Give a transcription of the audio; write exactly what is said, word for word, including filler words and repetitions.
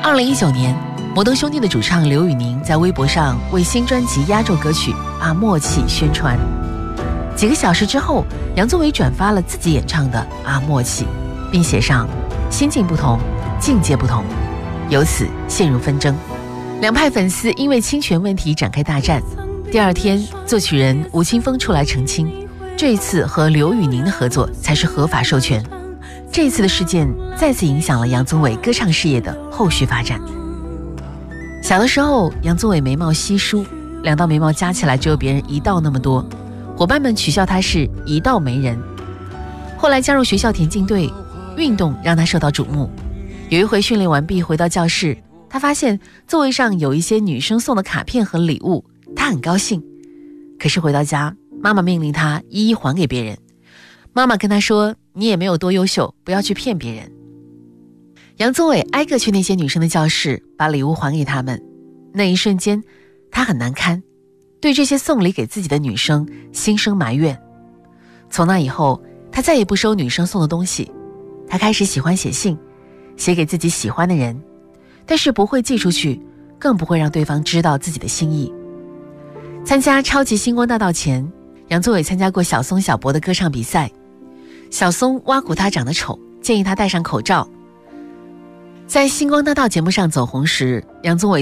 二零一九年，摩登兄弟的主唱刘宇宁在微博上为新专辑压轴歌曲《啊默契》宣传。几个小时之后，杨宗纬转发了自己演唱的《啊默契》，并写上心境不同，境界不同，由此陷入纷争。两派粉丝因为侵权问题展开大战。第二天，作曲人吴青峰出来澄清，这一次和刘宇宁的合作才是合法授权。这一次的事件再次影响了杨宗纬歌唱事业的后续发展。小的时候，杨宗纬眉毛稀疏，两道眉毛加起来只有别人一道那么多，伙伴们取笑他是一道没人。后来加入学校田径队，运动让他受到瞩目。有一回训练完毕回到教室，他发现座位上有一些女生送的卡片和礼物，他很高兴。可是回到家，妈妈命令他一一还给别人。妈妈跟他说，你也没有多优秀，不要去骗别人。杨宗纬挨个去那些女生的教室，把礼物还给他们。那一瞬间，他很难堪，对这些送礼给自己的女生心生埋怨。从那以后，他再也不收女生送的东西。他开始喜欢写信，写给自己喜欢的人，但是不会寄出去，更不会让对方知道自己的心意。参加超级星光大道前，杨宗纬参加过小松小博的歌唱比赛。小松挖苦他长得丑，建议他戴上口罩。在星光大道节目上走红时，杨宗纬